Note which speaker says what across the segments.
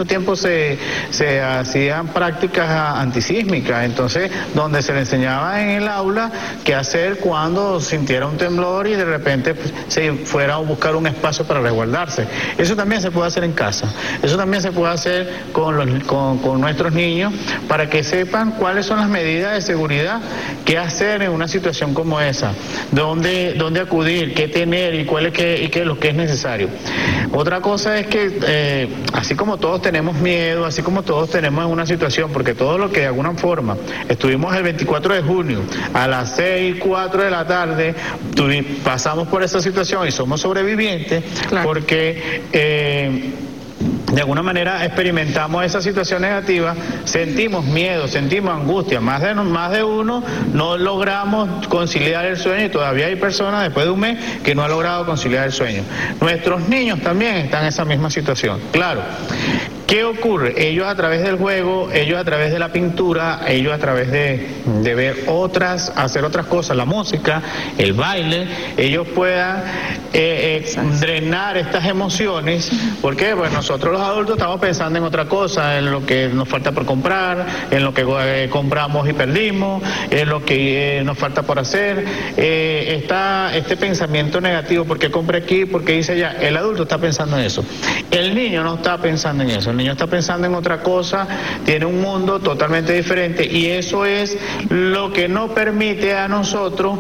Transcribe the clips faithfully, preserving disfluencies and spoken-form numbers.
Speaker 1: mucho tiempo se, se hacían prácticas antisísmicas, entonces donde se le enseñaba en el aula qué hacer cuando sintiera un temblor y de repente pues, se fuera a buscar un espacio para resguardarse. Eso también se puede hacer en casa, eso también se puede hacer con, los, con, con nuestros niños para que sepan cuáles son las medidas de seguridad, qué hacer en una situación como esa, dónde, dónde acudir, qué tener y cuál es que, y qué es lo que es necesario. Otra cosa es que eh, así como todos tenemos miedo, así como todos tenemos una situación, porque todo lo que de alguna forma estuvimos el veinticuatro de junio a las seis, cuatro de la tarde, pasamos por esa situación y somos sobrevivientes, claro. porque eh, de alguna manera experimentamos esa situación negativa, sentimos miedo, sentimos angustia, más de, más de uno no logramos conciliar el sueño y todavía hay personas después de un mes que no han logrado conciliar el sueño. Nuestros niños también están en esa misma situación, claro. ¿Qué ocurre? Ellos a través del juego, ellos a través de la pintura, ellos a través de, de ver otras, hacer otras cosas, la música, el baile, ellos puedan eh, eh, drenar estas emociones, porque pues nosotros los adultos estamos pensando en otra cosa, en lo que nos falta por comprar, en lo que eh, compramos y perdimos, en lo que eh, nos falta por hacer, eh, está este pensamiento negativo, ¿por qué compré aquí? ¿Por qué hice allá? El adulto está pensando en eso, el niño no está pensando en eso. El niño está pensando en otra cosa, tiene un mundo totalmente diferente y eso es lo que no permite a nosotros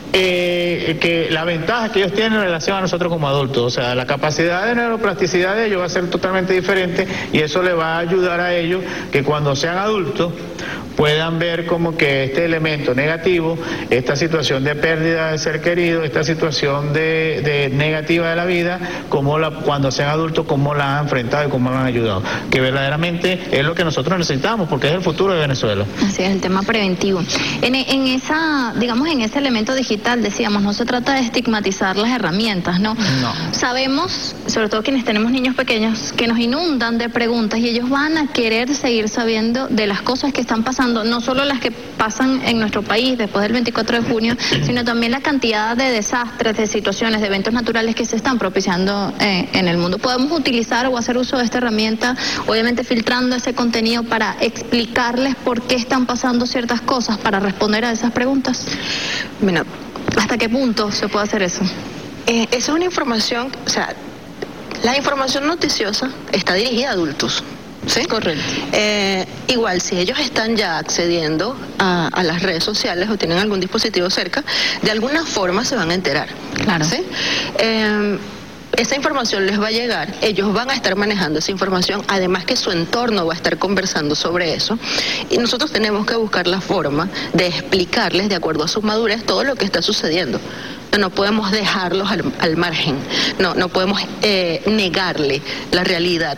Speaker 1: eh, que la ventaja que ellos tienen en relación a nosotros como adultos, o sea, la capacidad de neuroplasticidad de ellos va a ser totalmente diferente y eso le va a ayudar a ellos que cuando sean adultos puedan ver como que este elemento negativo, esta situación de pérdida de ser querido, esta situación de, de negativa de la vida, como la, cuando sean adultos, cómo la han enfrentado y cómo la han ayudado, que verdaderamente es lo que nosotros necesitamos, porque es el futuro de Venezuela.
Speaker 2: Así es, el tema preventivo. En, en esa, digamos, en ese elemento digital, decíamos, no se trata de estigmatizar las herramientas, ¿no?
Speaker 1: No.
Speaker 2: Sabemos, sobre todo quienes tenemos niños pequeños, que nos inundan de preguntas y ellos van a querer seguir sabiendo de las cosas que están pasando, no solo las que pasan en nuestro país después del veinticuatro de junio, sino también la cantidad de desastres, de situaciones, de eventos naturales que se están propiciando eh, en el mundo. ¿Podemos utilizar o hacer uso de esta herramienta, obviamente filtrando ese contenido para explicarles por qué están pasando ciertas cosas, para responder a esas preguntas?
Speaker 3: Bueno,
Speaker 2: ¿hasta qué punto se puede hacer eso?
Speaker 3: Eh, esa es una información, o sea, la información noticiosa está dirigida a adultos. ¿Sí?
Speaker 2: Correcto.
Speaker 3: Eh, igual, si ellos están ya accediendo a, a las redes sociales o tienen algún dispositivo cerca, de alguna forma se van a enterar.
Speaker 2: Claro.
Speaker 3: ¿Sí? Eh, esa información les va a llegar, ellos van a estar manejando esa información, además que su entorno va a estar conversando sobre eso, y nosotros tenemos que buscar la forma de explicarles, de acuerdo a su madurez, todo lo que está sucediendo. No, no podemos dejarlos al, al margen, no, no podemos eh, negarle la realidad.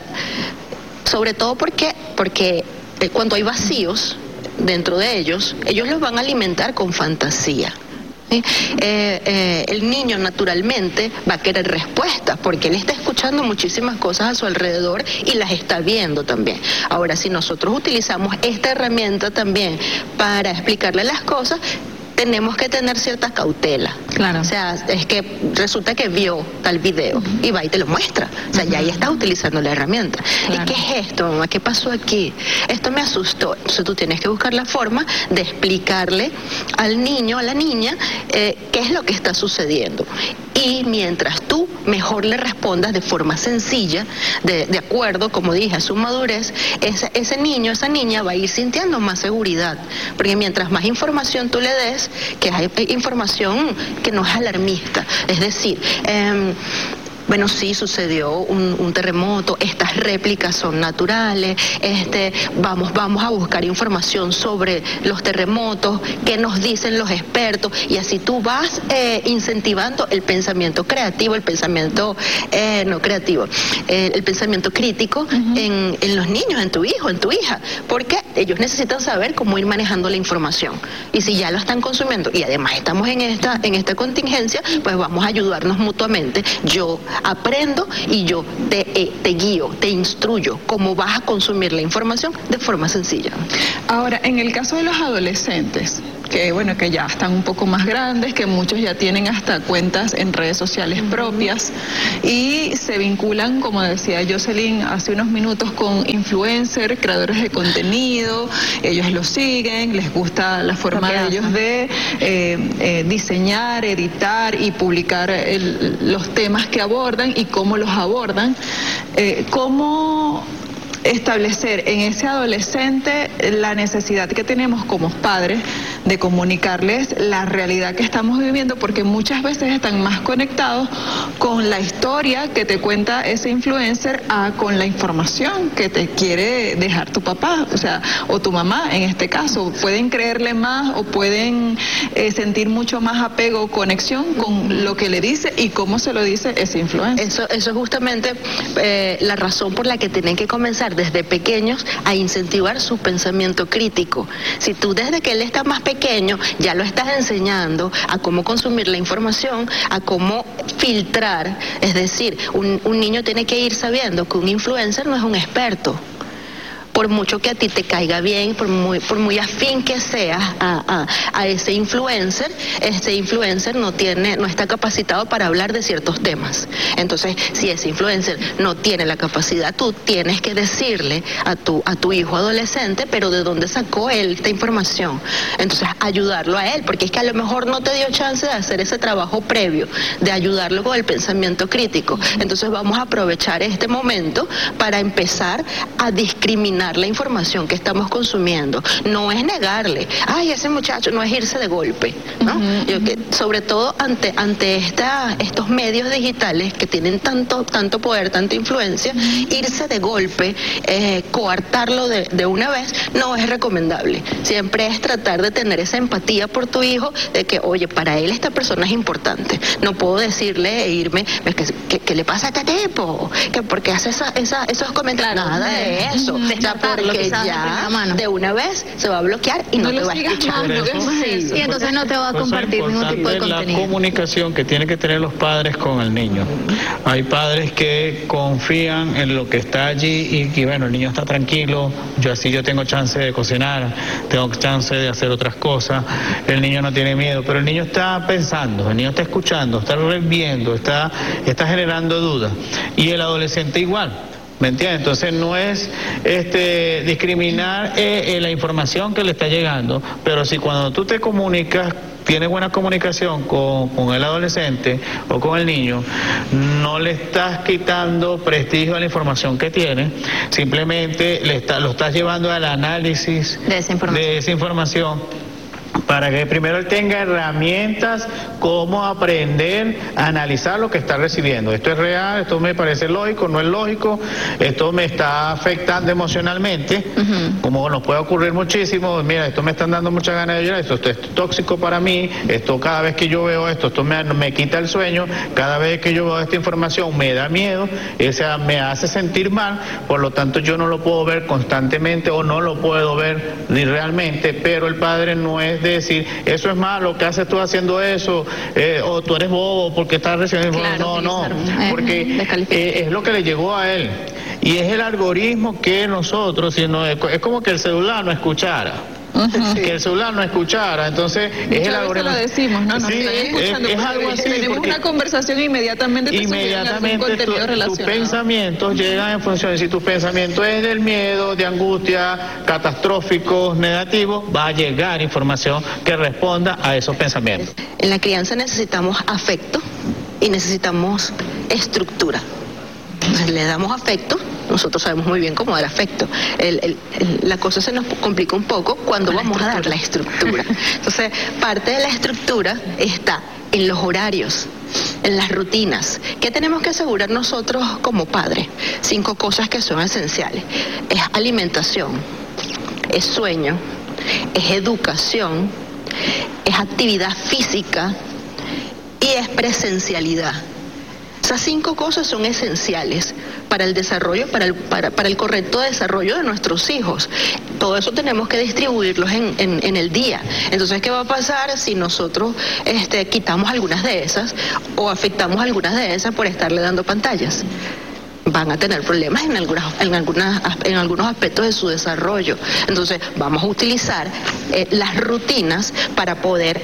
Speaker 3: Sobre todo porque, porque eh, cuando hay vacíos dentro de ellos, ellos los van a alimentar con fantasía. ¿Sí? Eh, eh, el niño naturalmente va a querer respuestas porque él está escuchando muchísimas cosas a su alrededor y las está viendo también. Ahora, si nosotros utilizamos esta herramienta también para explicarle las cosas, tenemos que tener cierta cautela.
Speaker 2: Claro.
Speaker 3: O sea, es que resulta que vio tal video uh-huh. y va y te lo muestra. O sea, uh-huh. ya ahí estás utilizando la herramienta.
Speaker 2: Claro.
Speaker 3: ¿Y qué es esto, mamá? ¿Qué pasó aquí? Esto me asustó. Entonces tú tienes que buscar la forma de explicarle al niño, a la niña, eh, qué es lo que está sucediendo. Y mientras tú mejor le respondas de forma sencilla, de, de acuerdo, como dije, a su madurez, ese, ese niño, esa niña va a ir sintiendo más seguridad. Porque mientras más información tú le des, que hay información que no es alarmista, es decir, eh, bueno, sí sucedió un, un terremoto, estas réplicas son naturales, este, vamos, vamos a buscar información sobre los terremotos, qué nos dicen los expertos, y así tú vas eh, incentivando el pensamiento creativo, el pensamiento, eh, no creativo, eh, el pensamiento crítico uh-huh. en, en los niños, en tu hijo, en tu hija, porque ellos necesitan saber cómo ir manejando la información, y si ya lo están consumiendo, y además estamos en esta, en esta contingencia, pues vamos a ayudarnos mutuamente. Yo aprendo y yo te, eh, te guío, te instruyo cómo vas a consumir la información de forma sencilla.
Speaker 4: Ahora, en el caso de los adolescentes, que bueno, que ya están un poco más grandes, que muchos ya tienen hasta cuentas en redes sociales propias y se vinculan, como decía Jocelyn hace unos minutos, con influencers, creadores de contenido. Ellos los siguen, les gusta la forma de ellos de eh, eh, diseñar, editar y publicar el, los temas que abordan y cómo los abordan. Eh, cómo establecer en ese adolescente la necesidad que tenemos como padres de comunicarles la realidad que estamos viviendo, porque muchas veces están más conectados con la historia que te cuenta ese influencer a con la información que te quiere dejar tu papá, o sea, o tu mamá en este caso. Pueden creerle más o pueden eh, sentir mucho más apego o conexión con lo que le dice y cómo se lo dice ese influencer.
Speaker 3: Eso, eso es justamente eh, la razón por la que tienen que comenzar desde pequeños a incentivar su pensamiento crítico. Si tú desde que él está más pequeño ya lo estás enseñando a cómo consumir la información, a cómo filtrar, es decir, un, un niño tiene que ir sabiendo que un influencer no es un experto. Por mucho que a ti te caiga bien, por muy, por muy afín que seas a, a, a ese influencer, ese influencer no tiene, no está capacitado para hablar de ciertos temas. Entonces, si ese influencer no tiene la capacidad, tú tienes que decirle a tu, a tu hijo adolescente, pero de dónde sacó él esta información. Entonces, ayudarlo a él, porque es que a lo mejor no te dio chance de hacer ese trabajo previo, de ayudarlo con el pensamiento crítico. Entonces, vamos a aprovechar este momento para empezar a discriminar la información que estamos consumiendo. No es negarle, ay, ese muchacho, no es irse de golpe, ¿no? Uh-huh. Yo que, sobre todo ante ante esta, estos medios digitales que tienen tanto tanto poder, tanta influencia, uh-huh. irse de golpe, eh, coartarlo de, de una vez, no es recomendable. Siempre es tratar de tener esa empatía por tu hijo, de que, oye, para él esta persona es importante. No puedo decirle e irme, ¿qué, qué, qué le pasa a este tipo? ¿Qué, ¿Por qué hace esa, esa, esos comentarios?
Speaker 2: Claro,
Speaker 3: nada de, de eso. Uh-huh. Porque ya de una vez se va a bloquear y no, no te va a escuchar.
Speaker 2: Más, no sí. Y entonces no te va a compartir ningún tipo de contenido.
Speaker 1: La comunicación que tienen que tener los padres con el niño. Hay padres que confían en lo que está allí y que, bueno, el niño está tranquilo, yo así yo tengo chance de cocinar, tengo chance de hacer otras cosas, el niño no tiene miedo, pero el niño está pensando, el niño está escuchando, está viendo, está, está generando dudas. Y el adolescente igual. ¿Me entiendes? Entonces no es este discriminar eh, eh, la información que le está llegando, pero si cuando tú te comunicas, tienes buena comunicación con, con el adolescente o con el niño, no le estás quitando prestigio a la información que tiene, simplemente le está, lo estás llevando al análisis
Speaker 2: de esa información.
Speaker 1: De esa información para que primero él tenga herramientas cómo aprender a analizar lo que está recibiendo. Esto es real, esto me parece lógico, no es lógico, esto me está afectando emocionalmente, uh-huh. como nos puede ocurrir muchísimo, mira, esto me están dando muchas ganas de llorar, esto, esto es tóxico para mí, esto cada vez que yo veo esto, esto me, me quita el sueño, cada vez que yo veo esta información me da miedo, o sea, me hace sentir mal, por lo tanto yo no lo puedo ver constantemente o no lo puedo ver ni realmente, pero el padre no es de decir, eso es malo, ¿qué haces tú haciendo eso? Eh, o tú eres bobo porque estás recibiendo
Speaker 2: claro,
Speaker 1: no, no, porque eh, es lo que le llegó a él. Y es el algoritmo que nosotros, si no, es, es como que el celular no escuchara. Uh-huh. Que el celular no escuchara, entonces
Speaker 4: muchas
Speaker 1: es el algoritmo.
Speaker 4: Lo decimos, ¿no? Nos
Speaker 1: sí,
Speaker 4: escuchando,
Speaker 1: es, es algo así.
Speaker 4: Tenemos una conversación inmediatamente te
Speaker 1: inmediatamente tu, tus pensamientos llegan en función de si tu pensamiento es del miedo, de angustia, catastróficos, negativos, va a llegar información que responda a esos pensamientos.
Speaker 3: En la crianza necesitamos afecto y necesitamos estructura. Entonces, le damos afecto. Nosotros sabemos muy bien cómo dar afecto. El, el, el, la cosa se nos complica un poco cuando Con vamos a dar la estructura. Entonces, parte de la estructura está en los horarios, en las rutinas. ¿Qué tenemos que asegurar nosotros como padres? Cinco cosas que son esenciales. Es alimentación, es sueño, es educación, es actividad física y es presencialidad. Esas cinco cosas son esenciales para el desarrollo, para el, para, para el correcto desarrollo de nuestros hijos. Todo eso tenemos que distribuirlos en, en, en el día. Entonces, ¿qué va a pasar si nosotros este, quitamos algunas de esas o afectamos algunas de esas por estarle dando pantallas? van a tener problemas en, algunas, en, algunas, en algunos aspectos de su desarrollo. Entonces, vamos a utilizar eh, las rutinas para poder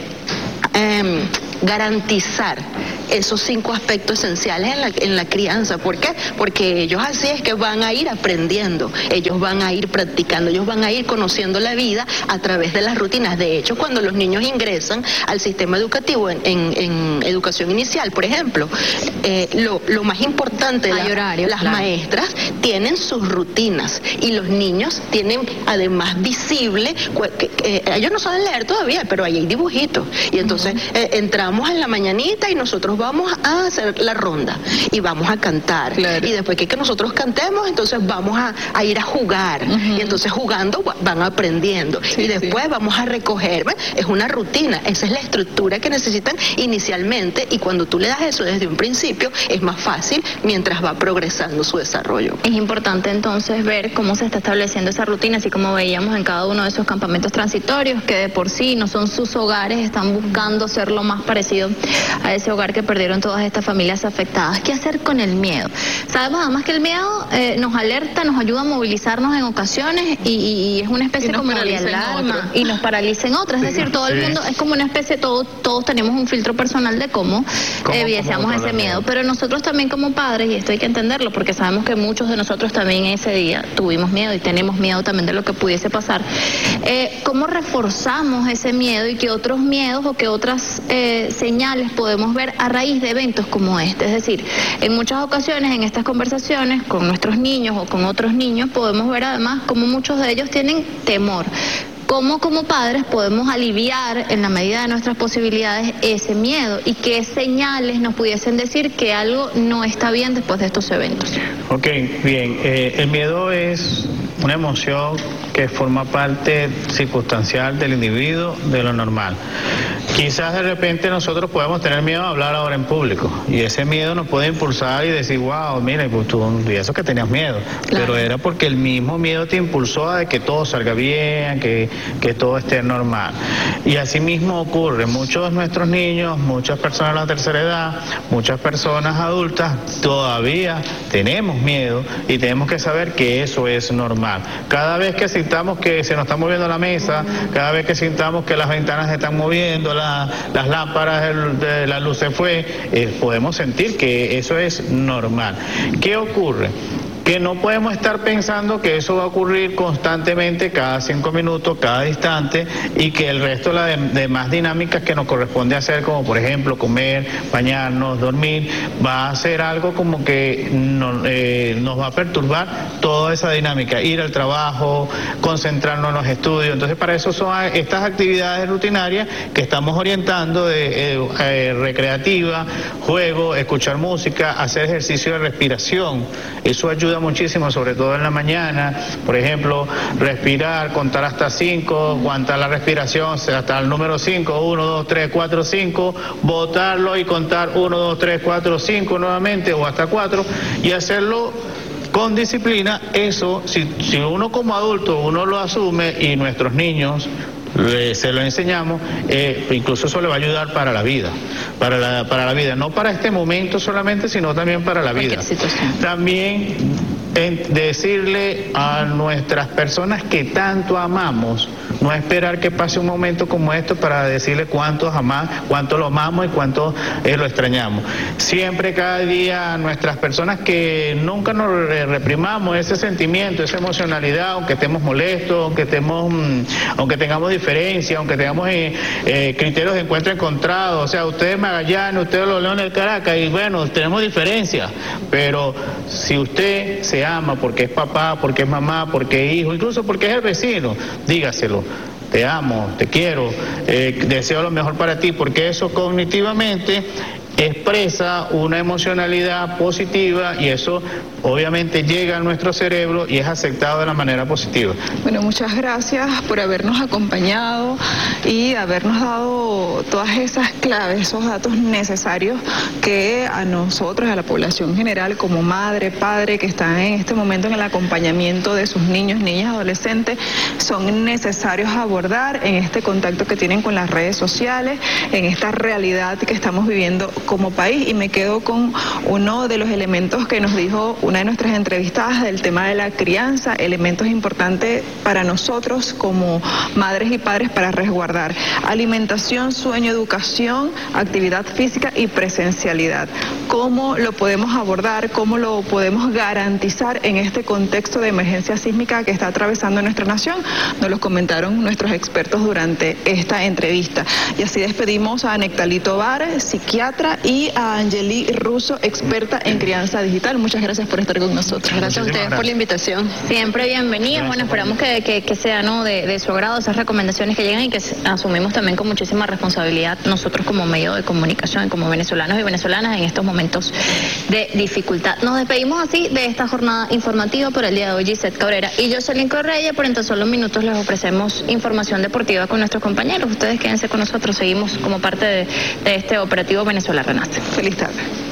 Speaker 3: eh, garantizar esos cinco aspectos esenciales en la, en la crianza. ¿Por qué? Porque ellos así es que van a ir aprendiendo, ellos van a ir practicando, ellos van a ir conociendo la vida a través de las rutinas. De hecho, cuando los niños ingresan al sistema educativo en, en, en educación inicial, por ejemplo, eh, lo, lo más importante, la, horario, las claro. maestras tienen sus rutinas y los niños tienen además visible, que, que, ellos no saben leer todavía, pero ahí hay dibujitos. Y entonces uh-huh. eh, entramos en la mañanita y nosotros vamos a hacer la ronda y vamos a cantar. Claro. Y después que, que nosotros cantemos, entonces vamos a, a ir a jugar. Uh-huh. Y entonces jugando van aprendiendo. Sí, y después sí. vamos a recoger. ¿Ves? Es una rutina. Esa es la estructura que necesitan inicialmente, y cuando tú le das eso desde un principio, es más fácil mientras va progresando su desarrollo.
Speaker 2: Es importante entonces ver cómo se está estableciendo esa rutina, así como veíamos en cada uno de esos campamentos transitorios, que de por sí no son sus hogares, están buscando ser lo más parecido a ese hogar que perdieron todas estas familias afectadas. ¿Qué hacer con el miedo? Sabemos además que el miedo eh, nos alerta, nos ayuda a movilizarnos en ocasiones y, y es una especie como de alarma y nos paraliza en otras. Es sí, decir, todo sí. el mundo es como una especie, todo, todos tenemos un filtro personal de cómo, ¿Cómo evidenciamos ese miedo, pero nosotros también como padres, y esto hay que entenderlo porque sabemos que muchos de nosotros también ese día tuvimos miedo y tenemos miedo también de lo que pudiese pasar. Eh, ¿Cómo reforzamos ese miedo y qué otros miedos o qué otras eh, señales podemos ver a raíz de eventos como este? Es decir, en muchas ocasiones en estas conversaciones con nuestros niños o con otros niños podemos ver además cómo muchos de ellos tienen temor. ¿Cómo como padres podemos aliviar en la medida de nuestras posibilidades ese miedo y qué señales nos pudiesen decir que algo no está bien después de estos eventos?
Speaker 1: Ok, bien. Eh, el miedo es una emoción que forma parte circunstancial del individuo, de lo normal. Quizás de repente nosotros podemos tener miedo a hablar ahora en público y ese miedo nos puede impulsar y decir, wow, mira, pues tú, y eso que tenías miedo, claro. pero era porque el mismo miedo te impulsó a que todo salga bien, que, que todo esté normal. Y así mismo ocurre, muchos de nuestros niños, muchas personas de la tercera edad, muchas personas adultas, todavía tenemos miedo y tenemos que saber que eso es normal. Cada vez que sintamos que se nos está moviendo la mesa, cada vez que sintamos que las ventanas se están moviendo, la, las lámparas de la luz se fue, eh, podemos sentir que eso es normal. ¿Qué ocurre? Que no podemos estar pensando que eso va a ocurrir constantemente, cada cinco minutos, cada instante, y que el resto de las demás dinámicas que nos corresponde hacer, como por ejemplo comer, bañarnos, dormir, va a ser algo como que no, eh, nos va a perturbar toda esa dinámica, ir al trabajo, concentrarnos en los estudios. Entonces para eso son estas actividades rutinarias que estamos orientando de eh, eh, recreativa, juego, escuchar música, hacer ejercicio de respiración. Eso ayuda muchísimo, sobre todo en la mañana. Por ejemplo, respirar, contar hasta cinco, aguantar la respiración hasta el número cinco, uno, dos, tres, cuatro, cinco, botarlo y contar uno, dos, tres, cuatro, cinco nuevamente o hasta cuatro y hacerlo con disciplina. Eso, si, si uno como adulto, uno lo asume y nuestros niños Le, se lo enseñamos, eh, incluso eso le va a ayudar para la vida, para la, para la vida, no para este momento solamente, sino también para la vida. También en decirle a nuestras personas que tanto amamos, no esperar que pase un momento como esto para decirle cuánto amamos, cuánto lo amamos y cuánto eh, lo extrañamos. Siempre, cada día, nuestras personas que nunca nos reprimamos ese sentimiento, esa emocionalidad, aunque estemos molestos, aunque estemos, aunque tengamos diferencia, aunque tengamos eh, eh, criterios de encuentro encontrados, o sea, ustedes Magallanes, ustedes los Leones del Caracas, y bueno, tenemos diferencias, pero si usted se ama porque es papá, porque es mamá, porque es hijo, incluso porque es el vecino, dígaselo. Te amo, te quiero, eh, deseo lo mejor para ti, porque eso cognitivamente expresa una emocionalidad positiva y eso obviamente llega a nuestro cerebro y es aceptado de la manera positiva.
Speaker 4: Bueno, muchas gracias por habernos acompañado y habernos dado todas esas claves, esos datos necesarios que a nosotros, a la población general, como madre, padre, que están en este momento en el acompañamiento de sus niños, niñas, adolescentes, son necesarios abordar en este contacto que tienen con las redes sociales, en esta realidad que estamos viviendo como país, y me quedo con uno de los elementos que nos dijo una de nuestras entrevistadas del tema de la crianza, elementos importantes para nosotros como madres y padres para resguardar: alimentación, sueño, educación, actividad física y presencialidad. ¿Cómo lo podemos abordar? ¿Cómo lo podemos garantizar en este contexto de emergencia sísmica que está atravesando nuestra nación? Nos lo comentaron nuestros expertos durante esta entrevista. Y así despedimos a Nectalí Tovar, psiquiatra, y a Angeli Russo, experta en crianza digital. Muchas gracias por estar con nosotros.
Speaker 3: Gracias a ustedes gracias. por la invitación.
Speaker 2: Siempre bienvenidos. Bueno, esperamos que, que, que sea, ¿no?, de, de su agrado esas recomendaciones que llegan, y que asumimos también con muchísima responsabilidad nosotros como medio de comunicación, como venezolanos y venezolanas en estos momentos de dificultad. Nos despedimos así de esta jornada informativa por el día de hoy. Gisette Cabrera y Jocelyn Correa. Por en tan solo minutos les ofrecemos información deportiva con nuestros compañeros. Ustedes quédense con nosotros, seguimos como parte de, de este operativo Venezuela Renace.
Speaker 4: Feliz tarde.